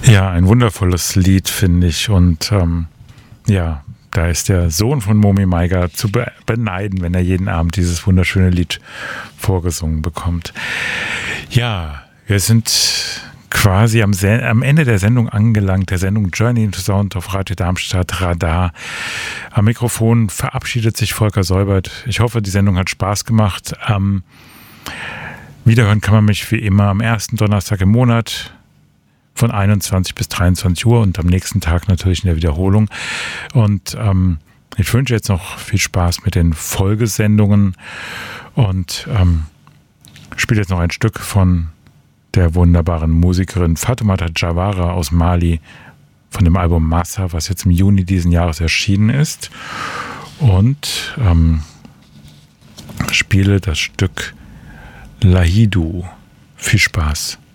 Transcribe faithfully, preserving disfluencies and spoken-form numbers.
Ja, ein wundervolles Lied, finde ich. Und ähm, ja, da ist der Sohn von Momi Maiga zu be- beneiden, wenn er jeden Abend dieses wunderschöne Lied vorgesungen bekommt. Ja, wir sind quasi am, Se- am Ende der Sendung angelangt, der Sendung Journey into Sound auf Radio Darmstadt Radar. Am Mikrofon verabschiedet sich Volker Seubert. Ich hoffe, die Sendung hat Spaß gemacht. Ähm, wiederhören kann man mich wie immer am ersten Donnerstag im Monat von einundzwanzig bis dreiundzwanzig Uhr und am nächsten Tag natürlich in der Wiederholung. Und ähm, ich wünsche jetzt noch viel Spaß mit den Folgesendungen und ähm, spiele jetzt noch ein Stück von der wunderbaren Musikerin Fatoumata Diawara aus Mali von dem Album Massa, was jetzt im Juni diesen Jahres erschienen ist. Und ähm, spiele das Stück Lahidou. Viel Spaß.